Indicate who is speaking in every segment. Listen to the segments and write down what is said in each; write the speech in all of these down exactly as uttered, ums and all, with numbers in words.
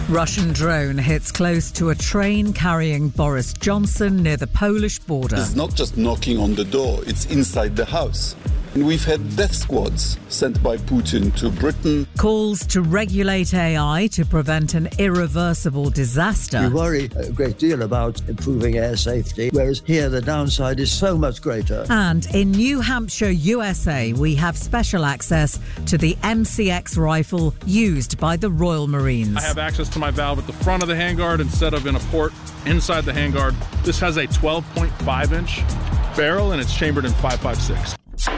Speaker 1: Russian drone hits close to a train carrying Boris Johnson near the Polish border.
Speaker 2: It's not just knocking on the door, it's inside the house. And we've had death squads sent by Putin to Britain.
Speaker 1: Calls to regulate A I to prevent an irreversible disaster.
Speaker 3: We worry a great deal about improving air safety, whereas here the downside is so much greater.
Speaker 1: And in New Hampshire, U S A, we have special access to the M C X rifle used by the Royal Marines.
Speaker 4: I have access to my valve at the front of the handguard instead of in a port inside the handguard. This has a twelve point five inch barrel and it's chambered in five five six.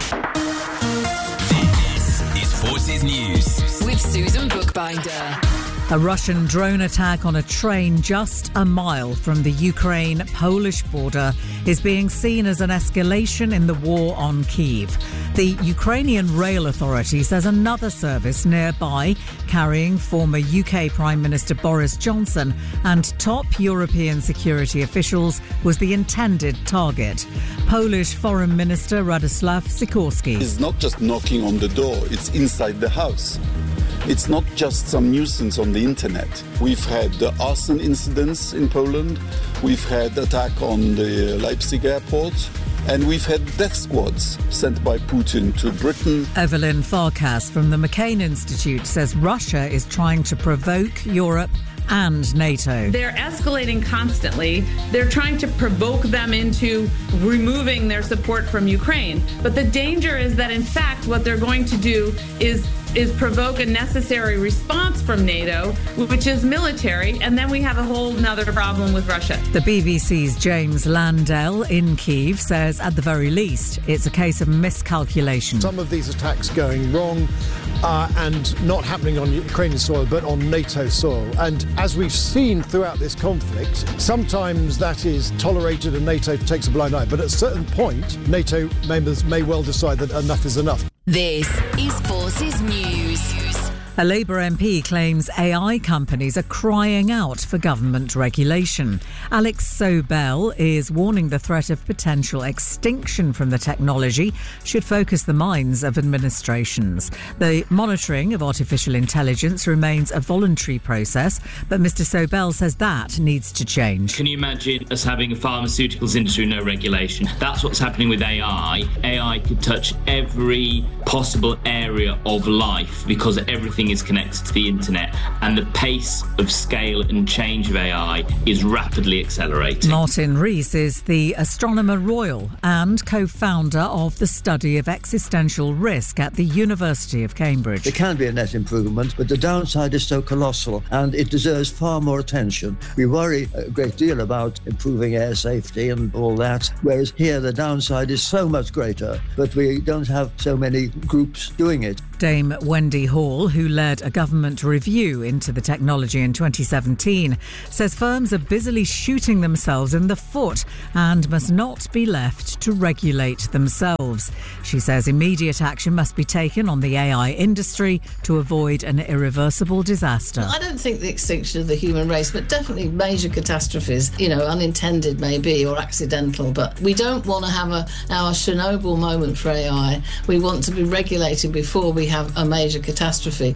Speaker 5: This is Forces News with Susan Bookbinder.
Speaker 1: A Russian drone attack on a train just a mile from the Ukraine-Polish border is being seen as an escalation in the war on Kyiv. The Ukrainian Rail Authority says another service nearby, carrying former U K Prime Minister Boris Johnson and top European security officials, was the intended target. Polish Foreign Minister Radoslaw Sikorski.
Speaker 2: It's not just knocking on the door, it's inside the house. It's not just some nuisance on the internet. We've had the arson incidents in Poland, we've had attack on the Leipzig airport, and we've had death squads sent by Putin to Britain.
Speaker 1: Evelyn Farkas from the McCain Institute says Russia is trying to provoke Europe and NATO.
Speaker 6: They're escalating constantly. They're trying to provoke them into removing their support from Ukraine. But the danger is that, in fact, what they're going to do is is provoke a necessary response from NATO, which is military, and then we have a whole nother problem with Russia.
Speaker 1: The B B C's James Landell in Kyiv says, at the very least, it's a case of miscalculation.
Speaker 7: Some of these attacks going wrong uh, and not happening on Ukrainian soil, but on NATO soil. And as we've seen throughout this conflict, sometimes that is tolerated and NATO takes a blind eye. But at a certain point, NATO members may well decide that enough is enough.
Speaker 5: This is Forces News.
Speaker 1: A Labour M P claims A I companies are crying out for government regulation. Alex Sobel is warning the threat of potential extinction from the technology should focus the minds of administrations. The monitoring of artificial intelligence remains a voluntary process, but Mr Sobel says that needs to change.
Speaker 8: Can you imagine us having a pharmaceuticals industry with no regulation? That's what's happening with A I. A I could touch every possible area of life because everything is connected to the internet, and the pace of scale and change of A I is rapidly accelerating.
Speaker 1: Martin Rees is the Astronomer Royal and co-founder of the study of existential risk at the University of Cambridge.
Speaker 3: There can be a net improvement, but the downside is so colossal and it deserves far more attention. We worry a great deal about improving air safety and all that, whereas here the downside is so much greater, but we don't have so many groups doing it.
Speaker 1: Dame Wendy Hall, who led a government review into the technology in twenty seventeen, says firms are busily shooting themselves in the foot and must not be left to regulate themselves. She says immediate action must be taken on the A I industry to avoid an irreversible disaster.
Speaker 9: I don't think the extinction of the human race, but definitely major catastrophes, you know, unintended maybe or accidental, but we don't want to have a our Chernobyl moment for A I. We want to be regulated before we have a major catastrophe.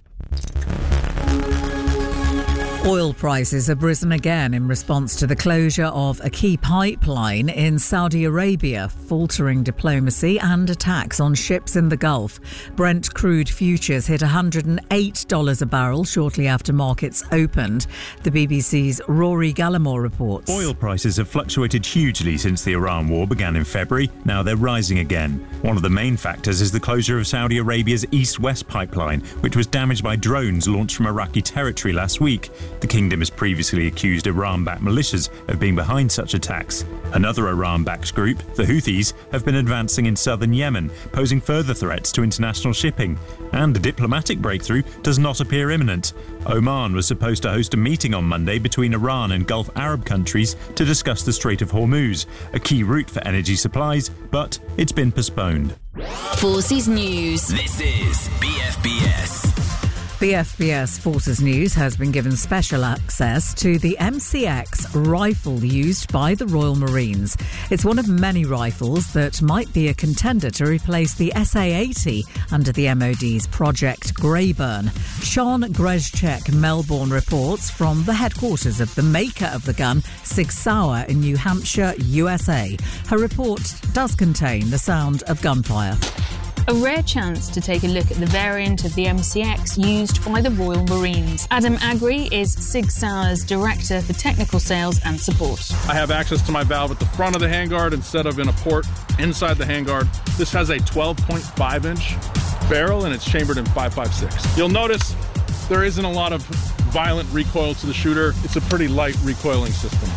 Speaker 1: Oil prices have risen again in response to the closure of a key pipeline in Saudi Arabia, faltering diplomacy and attacks on ships in the Gulf. Brent crude futures hit one hundred eight dollars a barrel shortly after markets opened. The B B C's Rory Gallimore reports.
Speaker 10: Oil prices have fluctuated hugely since the Iran war began in February. Now they're rising again. One of the main factors is the closure of Saudi Arabia's East-West pipeline, which was damaged by drones launched from Iraqi territory last week. The kingdom has previously accused Iran-backed militias of being behind such attacks. Another Iran-backed group, the Houthis, have been advancing in southern Yemen, posing further threats to international shipping. And a diplomatic breakthrough does not appear imminent. Oman was supposed to host a meeting on Monday between Iran and Gulf Arab countries to discuss the Strait of Hormuz, a key route for energy supplies, but it's been postponed.
Speaker 5: Forces News. This is B F B S.
Speaker 1: B F B S Forces News has been given special access to the M C X rifle used by the Royal Marines. It's one of many rifles that might be a contender to replace the S A eighty under the M O D's Project Greyburn. Sean Grezchek Melbourne reports from the headquarters of the maker of the gun, Sig Sauer in New Hampshire, U S A. Her report does contain the sound of gunfire.
Speaker 11: A rare chance to take a look at the variant of the M C X used by the Royal Marines. Adam Agri is Sig Sauer's Director for Technical Sales and Support.
Speaker 4: I have access to my valve at the front of the handguard instead of in a port inside the handguard. This has a twelve point five inch barrel and it's chambered in five five six. You'll notice there isn't a lot of violent recoil to the shooter. It's a pretty light recoiling system.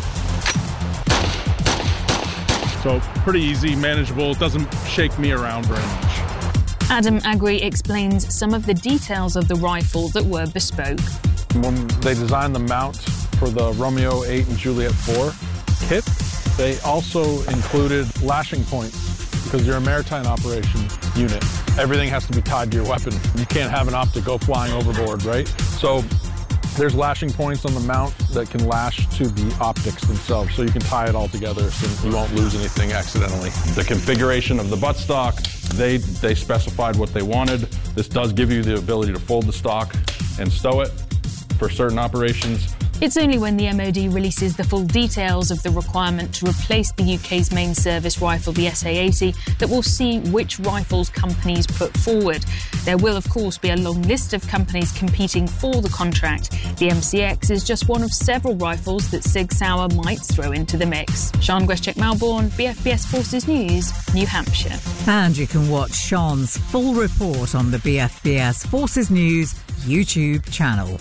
Speaker 4: So pretty easy, manageable. It doesn't shake me around very much.
Speaker 11: Adam Agri explains some of the details of the rifle that were bespoke.
Speaker 4: When they designed the mount for the Romeo eight and Juliet four kit, they also included lashing points because you're a maritime operation unit. Everything has to be tied to your weapon. You can't have an optic go flying overboard, right? So there's lashing points on the mount that can lash to the optics themselves, so you can tie it all together so you won't lose anything accidentally. The configuration of the buttstock, they, they specified what they wanted. This does give you the ability to fold the stock and stow it for certain operations.
Speaker 11: It's only when the M O D releases the full details of the requirement to replace the U K's main service rifle, the S A eighty, that we'll see which rifles companies put forward. There will, of course, be a long list of companies competing for the contract. The M C X is just one of several rifles that Sig Sauer might throw into the mix. Sean Grezchek, Melbourne, B F B S Forces News, New Hampshire.
Speaker 1: And you can watch Sean's full report on the B F B S Forces News YouTube channel.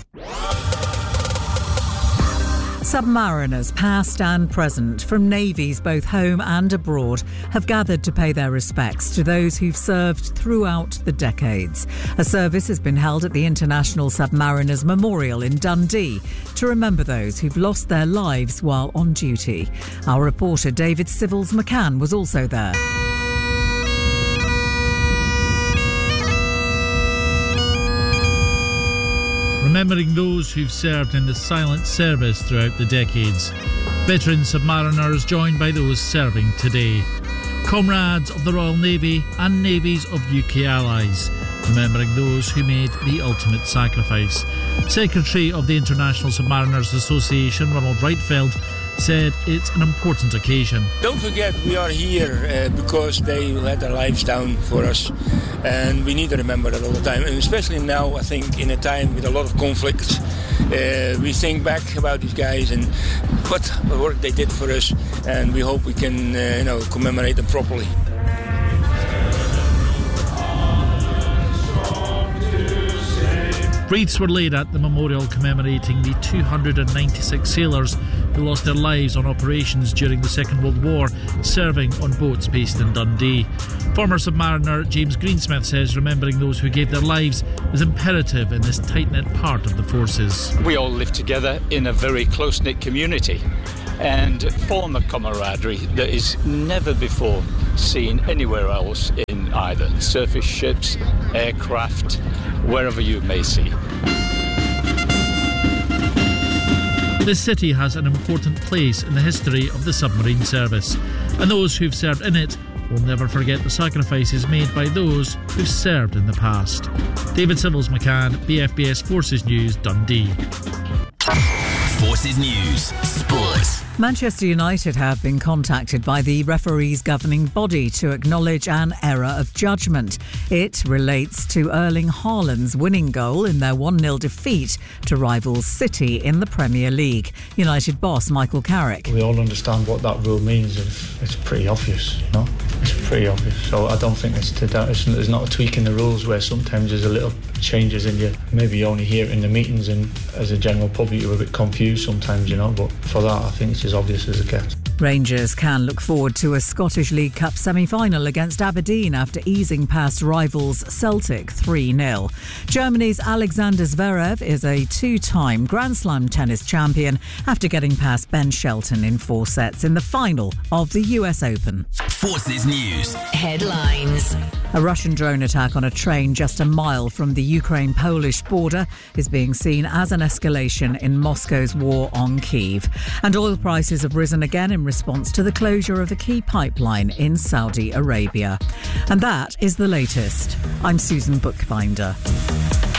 Speaker 1: Submariners, past and present, from navies both home and abroad, have gathered to pay their respects to those who've served throughout the decades. A service has been held at the International Submariners Memorial in Dundee to remember those who've lost their lives while on duty. Our reporter David Civils McCann was also there.
Speaker 12: Remembering those who've served in the silent service throughout the decades. Veteran submariners joined by those serving today. Comrades of the Royal Navy and navies of U K allies. Remembering those who made the ultimate sacrifice. Secretary of the International Submariners Association, Ronald Reitfeld, said it's an important occasion.
Speaker 13: Don't forget, we are here uh, because they let their lives down for us, and we need to remember that all the time, and especially now, I think, in a time with a lot of conflicts. Uh, we think back about these guys and what work they did for us, and we hope we can uh, you know, commemorate them properly.
Speaker 12: Wreaths were laid at the memorial commemorating the two hundred ninety-six sailors who lost their lives on operations during the Second World War, serving on boats based in Dundee. Former submariner James Greensmith says remembering those who gave their lives is imperative in this tight-knit part of the forces.
Speaker 14: We all live together in a very close-knit community and form a camaraderie that is never before seen anywhere else in either surface ships, aircraft, wherever you may see.
Speaker 12: This city has an important place in the history of the submarine service, and those who've served in it will never forget the sacrifices made by those who've served in the past. David Civils McCann, B F B S Forces News, Dundee.
Speaker 5: Forces News Sports.
Speaker 1: Manchester United have been contacted by the referees' governing body to acknowledge an error of judgment. It relates to Erling Haaland's winning goal in their one nil defeat to rivals City in the Premier League. United boss Michael Carrick.
Speaker 15: We all understand what that rule means, and it's pretty obvious, you know? It's pretty obvious. So I don't think it's to that. It's, there's not a tweak in the rules where sometimes there's a little changes in you. Maybe you only hear it in the meetings, and as a general public you're a bit confused sometimes, you know, but for that I think it's as obvious as it gets.
Speaker 1: Rangers can look forward to a Scottish League Cup semi-final against Aberdeen after easing past rivals Celtic three nil. Germany's Alexander Zverev is a two-time Grand Slam tennis champion after getting past Ben Shelton in four sets in the final of the U S Open.
Speaker 5: Forces News headlines.
Speaker 1: A Russian drone attack on a train just a mile from the Ukraine-Polish border is being seen as an escalation in Moscow's war on Kyiv. And oil prices have risen again in response to the closure of a key pipeline in Saudi Arabia. And that is the latest. I'm Susan Bookbinder.